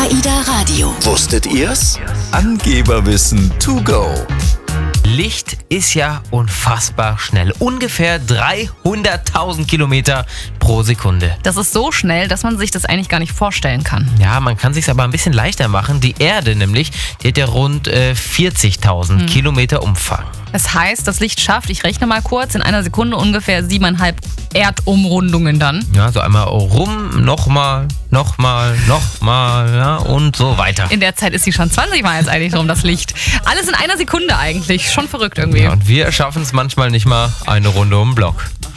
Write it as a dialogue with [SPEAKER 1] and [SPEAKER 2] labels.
[SPEAKER 1] AIDA Radio.
[SPEAKER 2] Wusstet ihr's? Angeberwissen to go.
[SPEAKER 3] Licht ist ja unfassbar schnell. Ungefähr 300.000 Kilometer pro Sekunde.
[SPEAKER 4] Das ist so schnell, dass man sich das eigentlich gar nicht vorstellen kann.
[SPEAKER 3] Ja, man kann sich's aber ein bisschen leichter machen. Die Erde nämlich, die hat ja rund 40.000 Kilometer Umfang.
[SPEAKER 4] Das heißt, das Licht schafft, ich rechne mal kurz, in einer Sekunde ungefähr 7,5 Erdumrundungen dann.
[SPEAKER 3] Ja, so einmal rum, nochmal, ja, und so weiter.
[SPEAKER 4] In der Zeit ist sie schon 20 Mal jetzt eigentlich rum, das Licht. Alles in einer Sekunde eigentlich. Schon verrückt irgendwie.
[SPEAKER 3] Ja, und wir schaffen es manchmal nicht mal eine Runde um den Block.